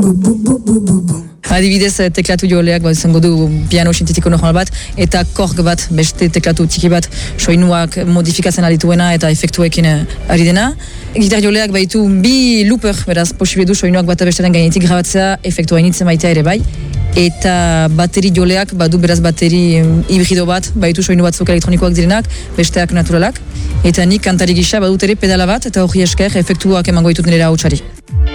Adibidez, teklatu joleak izango du piano sintetiko normal bat, eta korg bat, beste teklatu txiki bat, soinuak modifikatzen adituena eta efektuekin ari dena. Gitar joleak baitu bi looper, beraz, posible du soinuak bat abestaren gainetik grabatzea, efektua initzen maitea ere bai. Eta bateri joleak, badu beraz bateri hibrido bat, baitu soinu batzuk elektronikoak direnak, besteak naturalak. Eta nik kantari gisa badut ere pedala bat, eta hori esker efektuak emango ditut nire hautsari.